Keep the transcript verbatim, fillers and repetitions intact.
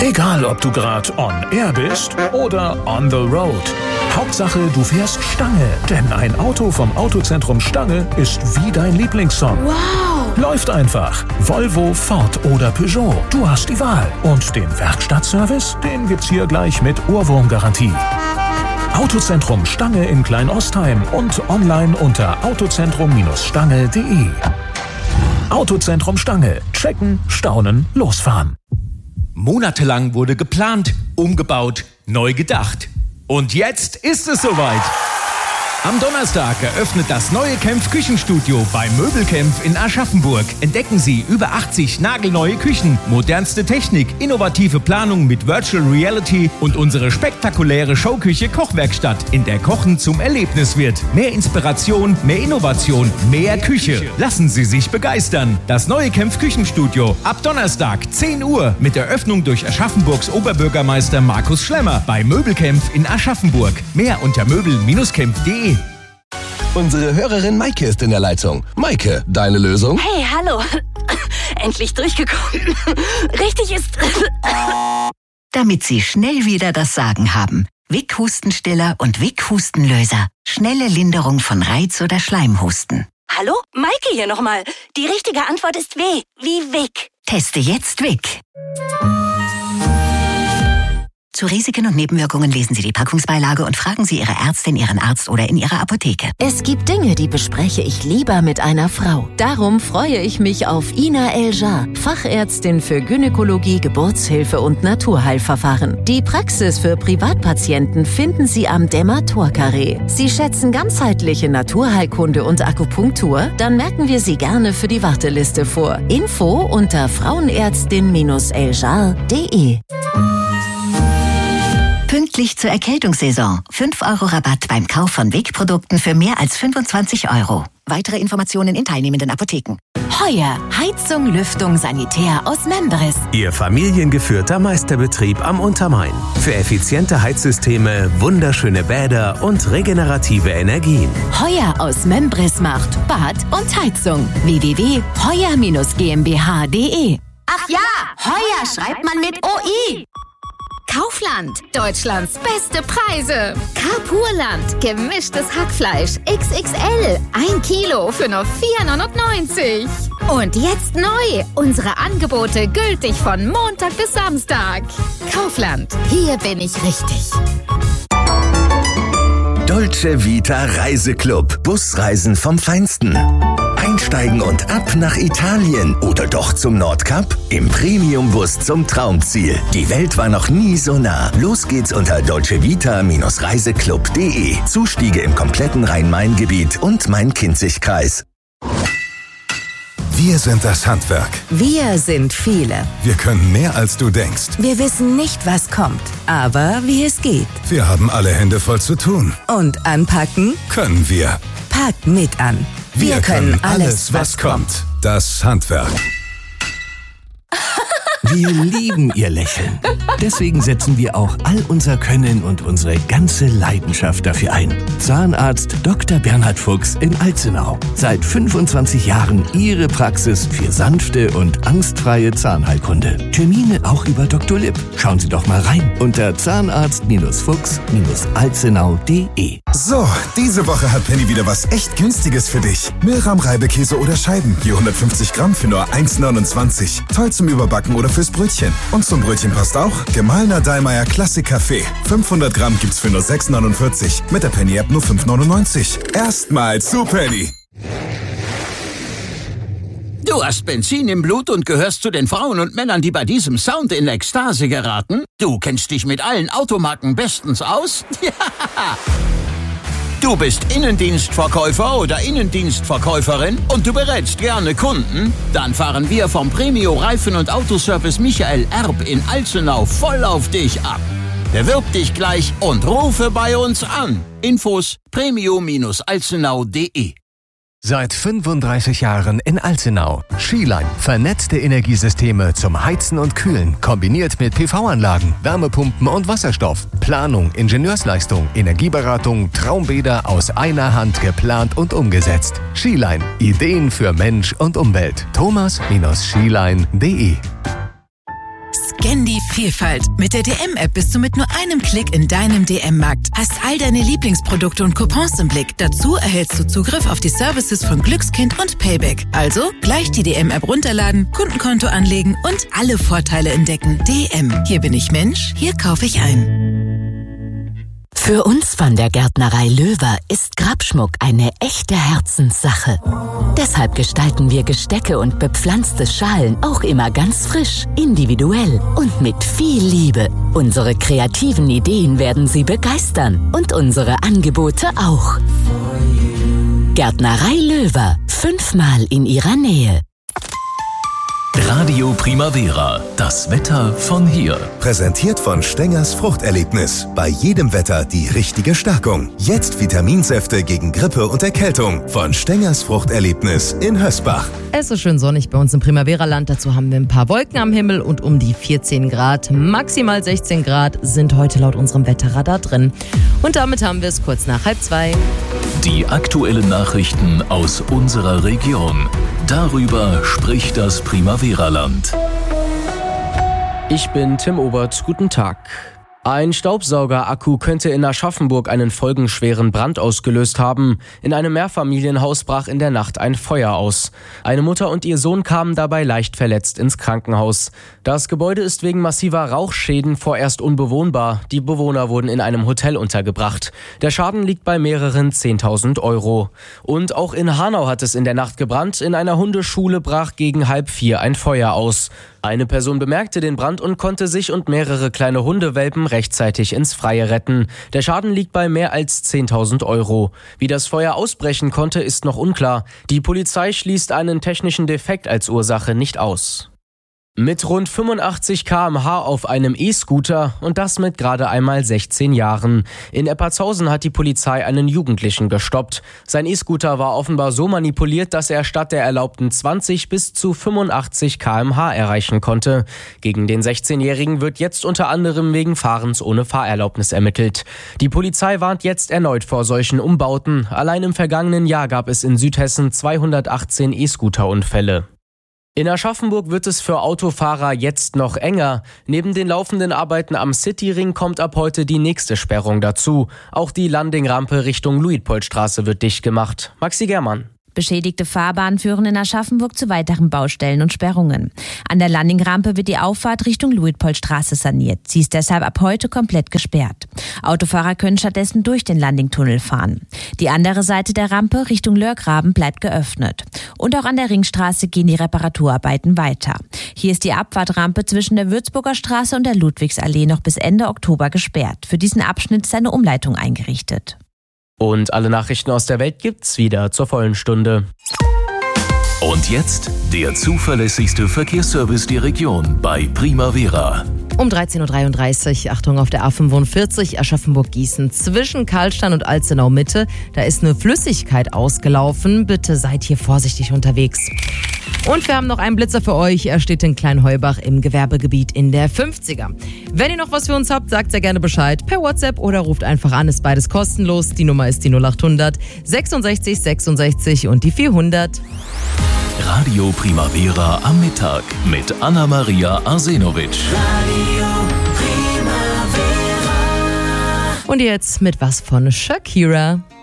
Egal, ob du gerade on air bist oder on the road. Hauptsache, du fährst Stange. Denn ein Auto vom Autozentrum Stange ist wie dein Lieblingssong. Wow! Läuft einfach. Volvo, Ford oder Peugeot. Du hast die Wahl. Und den Werkstattservice, den gibt's hier gleich mit Ohrwurmgarantie. Autozentrum Stange in Kleinostheim und online unter autozentrum Stange punkt de. Autozentrum Stange. Checken, staunen, losfahren. Monatelang wurde geplant, umgebaut, neu gedacht. Und jetzt ist es soweit. Am Donnerstag eröffnet das neue Kempf Küchenstudio bei Möbelkempf in Aschaffenburg. Entdecken Sie über achtzig nagelneue Küchen, modernste Technik, innovative Planung mit Virtual Reality und unsere spektakuläre Showküche Kochwerkstatt, in der Kochen zum Erlebnis wird. Mehr Inspiration, mehr Innovation, mehr Küche. Lassen Sie sich begeistern. Das neue Kempf Küchenstudio ab Donnerstag zehn Uhr mit Eröffnung durch Aschaffenburgs Oberbürgermeister Markus Schlemmer bei Möbelkempf in Aschaffenburg. Mehr unter möbel Bindestrich kempf punkt de. Unsere Hörerin Maike ist in der Leitung. Maike, deine Lösung? Hey, hallo. Endlich durchgekommen. Richtig ist... Damit Sie schnell wieder das Sagen haben. Vic Hustenstiller und Vic Hustenlöser. Schnelle Linderung von Reiz- oder Schleimhusten. Hallo? Maike hier nochmal. Die richtige Antwort ist W. Wie Vic. Teste jetzt Vic. Zu Risiken und Nebenwirkungen lesen Sie die Packungsbeilage und fragen Sie Ihre Ärztin, Ihren Arzt oder in Ihrer Apotheke. Es gibt Dinge, die bespreche ich lieber mit einer Frau. Darum freue ich mich auf Ina Eljar, Fachärztin für Gynäkologie, Geburtshilfe und Naturheilverfahren. Die Praxis für Privatpatienten finden Sie am Dämmer-Tor-Carré. Sie schätzen ganzheitliche Naturheilkunde und Akupunktur? Dann merken wir Sie gerne für die Warteliste vor. Info unter frauenärztin eljar punkt de. Pünktlich zur Erkältungssaison. fünf Euro Rabatt beim Kauf von Vic-Produkten für mehr als fünfundzwanzig Euro. Weitere Informationen in teilnehmenden Apotheken. Heuer. Heizung, Lüftung, Sanitär aus Membris. Ihr familiengeführter Meisterbetrieb am Untermain. Für effiziente Heizsysteme, wunderschöne Bäder und regenerative Energien. Heuer aus Membris macht Bad und Heizung. w w w punkt heuer gmbh punkt de. Ach ja, Heuer schreibt man mit O I. Kaufland, Deutschlands beste Preise. Carpurland, gemischtes Hackfleisch X X L, ein Kilo für nur vier neunundneunzig. Und jetzt neu, unsere Angebote gültig von Montag bis Samstag. Kaufland, hier bin ich richtig. Dolce Vita Reiseclub. Busreisen vom Feinsten. Einsteigen und ab nach Italien oder doch zum Nordkap? Im Premiumbus zum Traumziel. Die Welt war noch nie so nah. Los geht's unter dolcevita reiseclub punkt de. Zustiege im kompletten Rhein-Main-Gebiet und Main-Kinzig-Kreis. Wir sind das Handwerk. Wir sind viele. Wir können mehr als du denkst. Wir wissen nicht, was kommt, aber wie es geht. Wir haben alle Hände voll zu tun. Und anpacken? Können wir. Packt mit an. Wir, wir können alles, was kommt. Das Handwerk. Wir lieben Ihr Lächeln. Deswegen setzen wir auch all unser Können und unsere ganze Leidenschaft dafür ein. Zahnarzt Doktor Bernhard Fuchs in Alzenau. Seit fünfundzwanzig Jahren Ihre Praxis für sanfte und angstfreie Zahnheilkunde. Termine auch über Doktor Lipp. Schauen Sie doch mal rein unter zahnarzt Fuchs alzenau punkt de. So, diese Woche hat Penny wieder was echt Günstiges für dich. Milram Reibekäse oder Scheiben. Je hundertfünfzig Gramm für nur eins neunundzwanzig. Toll zum Überbacken oder fürs Brötchen. Und zum Brötchen passt auch gemahlener Dallmayr Klassik Kaffee. fünfhundert Gramm gibt's für nur sechs neunundvierzig. Mit der Penny-App nur fünf neunundneunzig. Erstmal zu Penny. Du hast Benzin im Blut und gehörst zu den Frauen und Männern, die bei diesem Sound in Ekstase geraten? Du kennst dich mit allen Automarken bestens aus? Ja! Du bist Innendienstverkäufer oder Innendienstverkäuferin und du berätst gerne Kunden? Dann fahren wir vom Premio Reifen- und Autoservice Michael Erb in Alzenau voll auf dich ab. Bewirb dich gleich und rufe bei uns an. Infos premio alzenau punkt de. Seit fünfunddreißig Jahren in Alzenau. Skiline. Vernetzte Energiesysteme zum Heizen und Kühlen. Kombiniert mit P V-Anlagen, Wärmepumpen und Wasserstoff. Planung, Ingenieursleistung, Energieberatung, Traumbäder aus einer Hand geplant und umgesetzt. Skiline. Ideen für Mensch und Umwelt. thomas Bindestrich skiline punkt de. Scan die Vielfalt. Mit der D M-App bist du mit nur einem Klick in deinem D M-Markt. Hast all deine Lieblingsprodukte und Coupons im Blick. Dazu erhältst du Zugriff auf die Services von Glückskind und Payback. Also gleich die D M-App runterladen, Kundenkonto anlegen und alle Vorteile entdecken. D M. Hier bin ich Mensch, hier kaufe ich ein. Für uns von der Gärtnerei Löwer ist Grabschmuck eine echte Herzenssache. Deshalb gestalten wir Gestecke und bepflanzte Schalen auch immer ganz frisch, individuell und mit viel Liebe. Unsere kreativen Ideen werden Sie begeistern und unsere Angebote auch. Gärtnerei Löwer, fünfmal in Ihrer Nähe. Radio Primavera, das Wetter von hier. Präsentiert von Stengers Fruchterlebnis. Bei jedem Wetter die richtige Stärkung. Jetzt Vitaminsäfte gegen Grippe und Erkältung von Stengers Fruchterlebnis in Hösbach. Es ist schön sonnig bei uns im Primavera-Land. Dazu haben wir ein paar Wolken am Himmel und um die vierzehn Grad. Maximal sechzehn Grad sind heute laut unserem Wetterradar drin. Und damit haben wir es kurz nach halb zwei. Die aktuellen Nachrichten aus unserer Region. Darüber spricht das Primavera-Land. Ich bin Tim Obert, guten Tag. Ein Staubsaugerakku könnte in Aschaffenburg einen folgenschweren Brand ausgelöst haben. In einem Mehrfamilienhaus brach in der Nacht ein Feuer aus. Eine Mutter und ihr Sohn kamen dabei leicht verletzt ins Krankenhaus. Das Gebäude ist wegen massiver Rauchschäden vorerst unbewohnbar. Die Bewohner wurden in einem Hotel untergebracht. Der Schaden liegt bei mehreren zehntausend Euro. Und auch in Hanau hat es in der Nacht gebrannt. In einer Hundeschule brach gegen halb vier ein Feuer aus. Eine Person bemerkte den Brand und konnte sich und mehrere kleine Hundewelpen rechtzeitig ins Freie retten. Der Schaden liegt bei mehr als zehntausend Euro. Wie das Feuer ausbrechen konnte, ist noch unklar. Die Polizei schließt einen technischen Defekt als Ursache nicht aus. Mit rund fünfundachtzig Kilometer pro Stunde auf einem E-Scooter und das mit gerade einmal sechzehn Jahren. In Eppertshausen hat die Polizei einen Jugendlichen gestoppt. Sein E-Scooter war offenbar so manipuliert, dass er statt der erlaubten zwanzig bis zu fünfundachtzig Kilometer pro Stunde erreichen konnte. Gegen den sechzehnjährigen wird jetzt unter anderem wegen Fahrens ohne Fahrerlaubnis ermittelt. Die Polizei warnt jetzt erneut vor solchen Umbauten. Allein im vergangenen Jahr gab es in Südhessen zweihundertachtzehn E-Scooter-Unfälle. In Aschaffenburg wird es für Autofahrer jetzt noch enger. Neben den laufenden Arbeiten am Cityring kommt ab heute die nächste Sperrung dazu. Auch die Landingrampe Richtung Luitpoldstraße wird dicht gemacht. Maxi Germann. Beschädigte Fahrbahnen führen in Aschaffenburg zu weiteren Baustellen und Sperrungen. An der Landingrampe wird die Auffahrt Richtung Luitpoldstraße saniert. Sie ist deshalb ab heute komplett gesperrt. Autofahrer können stattdessen durch den Landingtunnel fahren. Die andere Seite der Rampe Richtung Lörgraben bleibt geöffnet. Und auch an der Ringstraße gehen die Reparaturarbeiten weiter. Hier ist die Abfahrtrampe zwischen der Würzburger Straße und der Ludwigsallee noch bis Ende Oktober gesperrt. Für diesen Abschnitt ist eine Umleitung eingerichtet. Und alle Nachrichten aus der Welt gibt's wieder zur vollen Stunde. Und jetzt der zuverlässigste Verkehrsservice der Region bei Primavera. Um dreizehn Uhr dreiunddreißig, Achtung auf der A fünfundvierzig, Aschaffenburg-Gießen zwischen Karlstein und Alzenau-Mitte. Da ist eine Flüssigkeit ausgelaufen. Bitte seid hier vorsichtig unterwegs. Und wir haben noch einen Blitzer für euch. Er steht in Kleinheubach im Gewerbegebiet in der fünfziger. Wenn ihr noch was für uns habt, sagt sehr gerne Bescheid per WhatsApp oder ruft einfach an. Ist beides kostenlos. Die Nummer ist die null acht hundert sechsundsechzig sechsundsechzig und die vierhundert. Radio Primavera am Mittag mit Anna-Maria Arsenovic. Radio Primavera. Und jetzt mit was von Shakira.